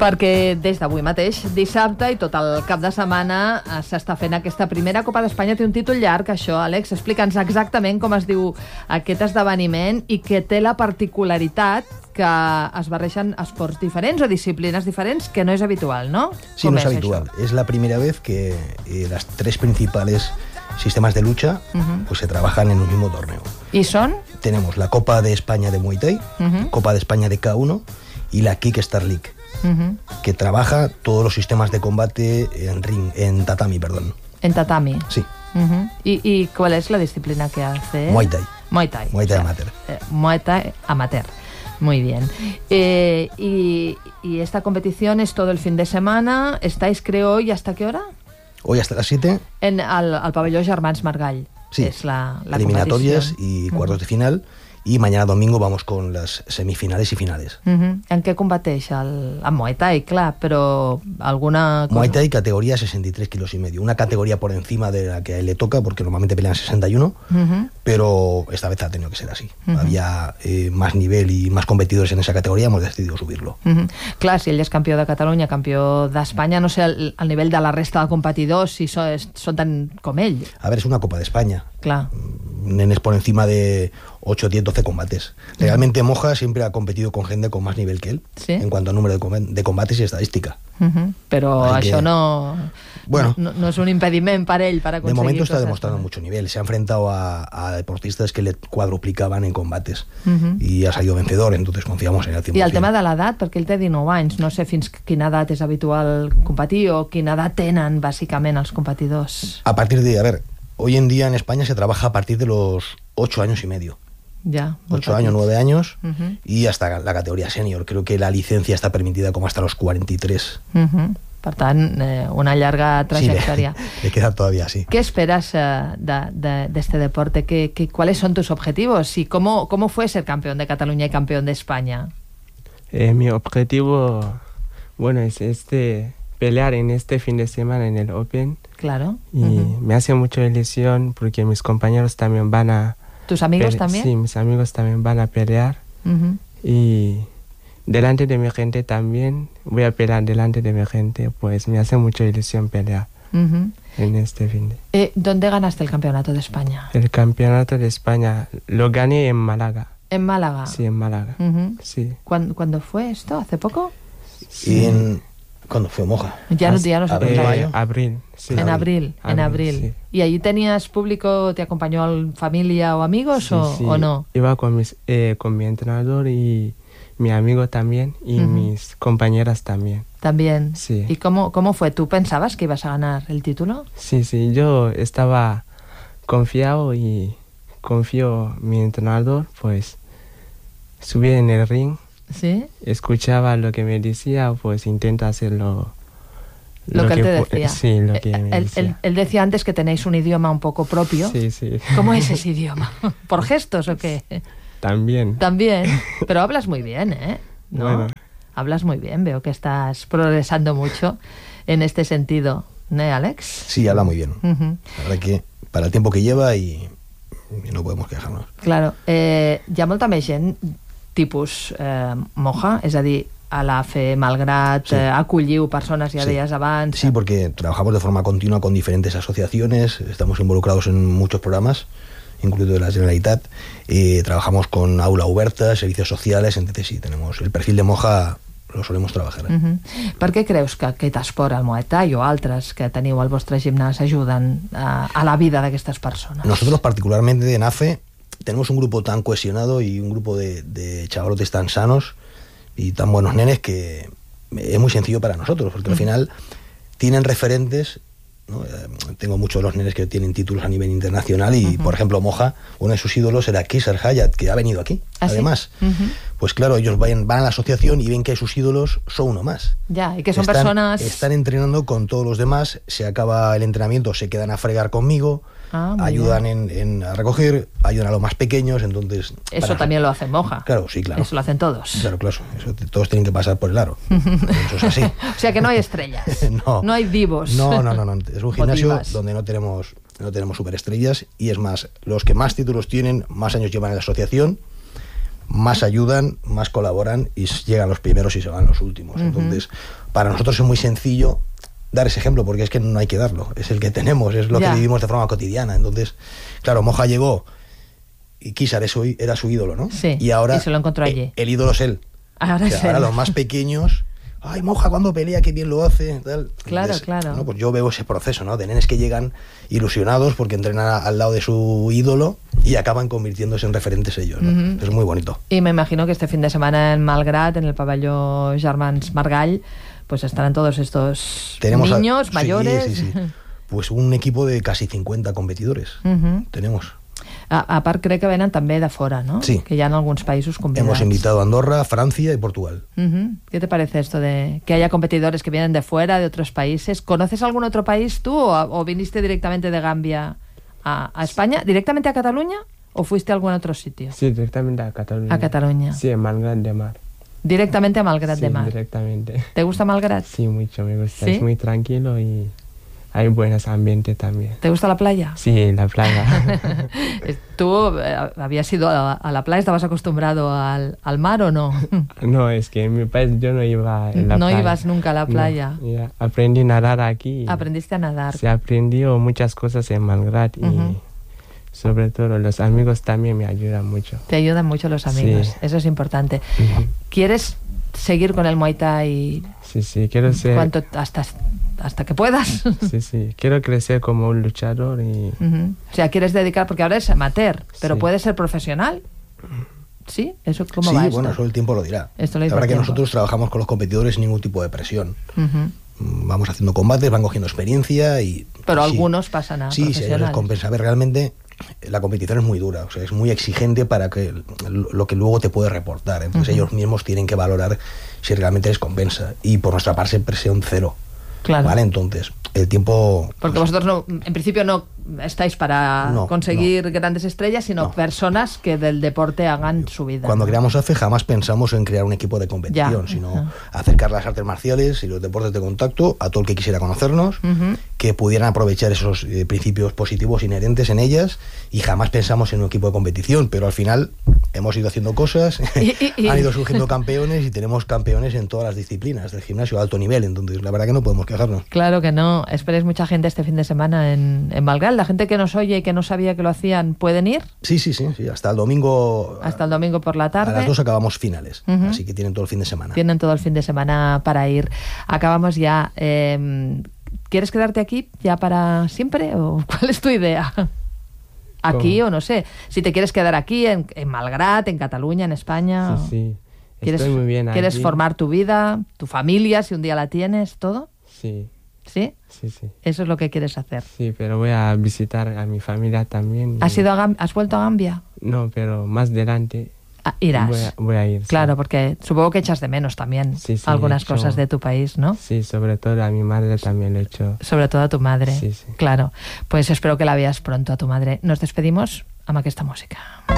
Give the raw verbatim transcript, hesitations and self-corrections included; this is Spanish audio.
Perquè des d'avui mateix, dissabte i tot el cap de setmana, s'està fent aquesta primera Copa d'Espanya. Té un títol llarg, això, Àlex. Explica'ns exactament com es diu aquest esdeveniment i que té la particularitat que es barreixen esports diferents o disciplines diferents, que no és habitual, ¿no? Sí, no es habitual. Això? Es la primera vez que eh, las tres principales sistemas de lucha uh-huh. pues se trabajan en un mismo torneo. ¿Y son? Tenemos la Copa de España de Muay Thai, uh-huh. Copa de España de K uno y la Kickstar League, uh-huh. que trabaja todos los sistemas de combate en ring, en tatami, perdón. ¿En tatami? Sí. Uh-huh. ¿Y, ¿Y cuál es la disciplina que hace? Muay Thai. Muay Thai. Muay Thai o sea, amateur. Eh, Muay Thai amateur. Muy bien. Eh, y, y esta competición es todo el fin de semana. ¿Estáis, creo, hoy hasta qué hora? Hoy hasta las siete. En el, el pabelló Germans Margall. Sí, es la, la eliminatorias y cuartos uh-huh. de final. Y mañana domingo vamos con las semifinales y finales. Uh-huh. ¿En qué competeix? El, el Muay Thai, clar, pero alguna cosa... Muay Thai categoría sesenta y tres kilos y medio. Una categoría por encima de la que a él le toca, porque normalmente pelean sesenta y uno, uh-huh. pero esta vez ha tenido que ser así. Uh-huh. Había eh, más nivel y más competidores en esa categoría, hemos decidido subirlo. Uh-huh. Clar, si ell és campió de Catalunya, campió d'Espanya, no sé el, el nivell de la resta de competidors si són, són tan com ell. A ver, es una Copa de España. Clar. Nenes por encima de ocho, diez, doce combates. Realmente uh-huh. Moja siempre ha competido con gente con más nivel que él, ¿sí? En cuanto a número de, com- de combates y estadística. Uh-huh. Pero Así això que, no, bueno, no, no es un impediment para él para conseguir. De momento está cosas, demostrando ¿no? mucho nivel. Se ha enfrentado a, a deportistas que le cuadruplicaban en combates uh-huh. y ha salido vencedor, entonces confiamos en el cien por ciento. I el tema de l'edat, perquè ell té dinou anys, no sé fins quina edat és habitual competir o quina edat tenen bàsicament els competidors. A partir de, a ver, hoy en día en España se trabaja a partir de los ocho años y medio. Ya, ocho años, nueve años uh-huh. y hasta la categoría senior. Creo que la licencia está permitida como hasta los cuarenta y tres. Uh-huh. Per tant, eh, una llarga trayectoria. Sí, le, le queda todavía, sí. ¿Qué esperas eh, de, de, de este deporte? ¿Qué, qué, ¿Cuáles son tus objetivos? ¿Y cómo, cómo fue ser campeón de Cataluña y campeón de España? Eh, mi objetivo, bueno, es este pelear en este fin de semana en el Open. Claro. Y uh-huh. me hace mucha ilusión porque mis compañeros también van a... ¿Tus amigos pele- también? Sí, mis amigos también van a pelear. Uh-huh. Y delante de mi gente también, voy a pelear delante de mi gente, pues me hace mucha ilusión pelear uh-huh. en este fin de... Eh, ¿Dónde ganaste el campeonato de España? El campeonato de España lo gané en Málaga. ¿En Málaga? Sí, en Málaga. Uh-huh. Sí. ¿Cuándo, ¿Cuándo fue esto? ¿Hace poco? Sí. En... ¿Cuándo fue Moja? Ya no, ya no sé. ¿Abril, eh, mayo? Abril, sí. En abril, abril en abril. Sí. ¿Y allí tenías público, te acompañó familia o amigos Sí, o, sí. o no? Iba con, mis, eh, con mi entrenador y mi amigo también y Uh-huh. mis compañeras también. También. Sí. ¿Y cómo, cómo fue? ¿Tú pensabas que ibas a ganar el título? Sí, sí, yo estaba confiado y confío en mi entrenador, pues subí en el ring, ¿Sí? escuchaba lo que me decía, pues intento hacerlo. Lo, lo que él te pu- decía. Sí, lo que me él, decía. Él, él decía antes que tenéis un idioma un poco propio. Sí, sí. ¿Cómo es ese idioma? ¿Por gestos o qué? También. También. Pero hablas muy bien, ¿eh? ¿No? Bueno. Hablas muy bien, veo que estás progresando mucho en este sentido. ¿No, Àlex? Sí, habla muy bien. Uh-huh. La verdad que para el tiempo que lleva y, y no podemos quejarnos. Claro. Eh, hi ha molta més gent tipus eh, Moja, és a dir, a la fe, malgrat Sí. eh, acolliu persones, ja Sí. deies abans. Sí, porque trabajamos de forma continua con diferentes asociaciones, estamos involucrados en muchos programas, incluido de la Generalitat, eh, trabajamos con Aula Oberta, servicios sociales, entonces sí, tenemos el perfil de Moja, lo solemos trabajar. Eh? Uh-huh. Per què creus que aquest esport, el Muay Thai o altres que teniu al vostre gimnàs ajuden a, a la vida d'aquestes persones? Nosotros particularmente en A F E tenemos un grupo tan cohesionado y un grupo de, de chavalotes tan sanos y tan buenos nenes que es muy sencillo para nosotros, porque uh-huh. al final tienen referentes, ¿no? Tengo muchos de los nenes que tienen títulos a nivel internacional y, uh-huh. por ejemplo, Moja, uno de sus ídolos era Kisar Hayat, que ha venido aquí, ¿Ah, además. Sí? Uh-huh. Pues claro, ellos van, van a la asociación y ven que sus ídolos son uno más. Ya, y que son están, personas... Están entrenando con todos los demás, se acaba el entrenamiento, se quedan a fregar conmigo, ah, ayudan en, en a recoger, ayudan a los más pequeños, entonces... Eso para... también lo hace Moja. Claro, sí, claro. Eso lo hacen todos. Claro, claro, eso, todos tienen que pasar por el aro. Eso es así. O sea que no hay estrellas. no. No hay divos. No, no, no, no. Es un gimnasio divas. donde no tenemos, no tenemos superestrellas y es más, los que más títulos tienen, más años llevan en la asociación, más ayudan, más colaboran y llegan los primeros y se van los últimos. Uh-huh. Entonces, para nosotros es muy sencillo dar ese ejemplo, porque es que no hay que darlo, es el que tenemos, es lo ya. que vivimos de forma cotidiana. Entonces, claro, Moja llegó y Kisar era su ídolo, ¿no? Sí, y ahora y se lo encontró allí. El, el ídolo es él. Ahora, o sea, es ahora él. los más pequeños, ay, Moja cuando pelea, qué bien lo hace, tal. Claro, Entonces, claro. ¿no? Pues yo veo ese proceso, ¿no? De nenes que llegan ilusionados porque entrenan a, al lado de su ídolo y acaban convirtiéndose en referentes ellos, ¿no? Uh-huh. Es muy bonito. Y me imagino que este fin de semana en Malgrat, en el pabellón Germans Margall, pues estarán todos estos Tenemos niños, a, mayores. Sí, sí, sí. Pues un equipo de casi cincuenta competidores. Uh-huh. Tenemos. A, a part, crec que venen també de fora, ¿no? Sí. Que ya en algunos países convidados. Hemos invitado a Andorra, Francia y Portugal. Uh-huh. ¿Qué te parece esto de que haya competidores que vienen de fuera, de otros países? ¿Conoces algún otro país tú o, o viniste directamente de Gambia a, a España? ¿Directamente a Cataluña o fuiste a algún otro sitio? Sí, directamente a Cataluña. A Cataluña. Sí, en Malgrat de Mar. Directamente a Malgrat sí, de Mar. Directamente. ¿Te gusta Malgrat? Sí, mucho, me gusta. ¿Sí? Es muy tranquilo y hay buenos ambientes también. ¿Te gusta la playa? Sí, la playa. ¿Tú eh, habías ido a, a la playa? ¿Estabas acostumbrado al, al mar o no? No, es que en mi país yo no iba a la no playa. No ibas nunca a la playa. No, ya, aprendí a nadar aquí. Aprendiste a nadar. Se aprendió muchas cosas en Malgrat y uh-huh. sobre todo los amigos también me ayudan mucho. Te ayudan mucho los amigos, sí. Eso es importante. Uh-huh. ¿Quieres seguir con el Muay Thai? Sí, sí, quiero ser... ¿Cuánto, hasta, hasta que puedas? Sí, sí, quiero crecer como un luchador y... Uh-huh. O sea, quieres dedicar, porque ahora es amateur, pero sí. ¿puedes ser profesional? ¿Sí? ¿Eso cómo sí, va Sí, bueno, esto? eso el tiempo lo dirá. Esto lo La verdad que nosotros trabajamos con los competidores sin ningún tipo de presión. Uh-huh. Vamos haciendo combates, van cogiendo experiencia y... Pero sí, algunos pasan a sí, profesionales. Sí, se les compensa. A ver, realmente la competición es muy dura, o sea, es muy exigente para que lo que luego te puede reportar. Entonces uh-huh. ellos mismos tienen que valorar si realmente les compensa. Y por nuestra parte presión cero. Claro. ¿Vale? Entonces, el tiempo... Porque pues, vosotros no, en principio no estáis para no, conseguir no. grandes estrellas, sino no. personas que del deporte hagan su vida. Cuando ¿no? creamos A F E jamás pensamos en crear un equipo de competición, ya. sino uh-huh. acercar las artes marciales y los deportes de contacto a todo el que quisiera conocernos, uh-huh. que pudieran aprovechar esos eh, principios positivos inherentes en ellas, y jamás pensamos en un equipo de competición, pero al final hemos ido haciendo cosas, y, y, y... han ido surgiendo campeones y tenemos campeones en todas las disciplinas del gimnasio de alto nivel, entonces la verdad que no podemos quejarnos. Claro que no. Esperes mucha gente este fin de semana en, en Malgrat. La gente que nos oye y que no sabía que lo hacían, ¿pueden ir? Sí, sí, sí, sí. Hasta el domingo. Hasta el domingo por la tarde. A las dos acabamos finales, uh-huh. así que tienen todo el fin de semana. Tienen todo el fin de semana para ir. Acabamos ya. Eh, ¿Quieres quedarte aquí ya para siempre o cuál es tu idea? Aquí ¿Cómo? O no sé. Si te quieres quedar aquí, en, en Malgrat, en Cataluña, en España. Sí, sí. ¿Quieres, Estoy muy bien ¿Quieres aquí. formar tu vida, tu familia, si un día la tienes, todo? Sí. ¿Sí? Sí, sí. Eso es lo que quieres hacer. Sí, pero voy a visitar a mi familia también. ¿Has, ido a Gam- ¿Has vuelto a Gambia? No, pero más adelante ah, irás. Voy a, voy a ir. Claro, sí. Porque supongo que echas de menos también sí, sí, algunas hecho, cosas de tu país, ¿no? Sí, sobre todo a mi madre también lo he hecho. Sobre todo a tu madre. Sí, sí. Claro. Pues espero que la veas pronto a tu madre. Nos despedimos amb aquesta música.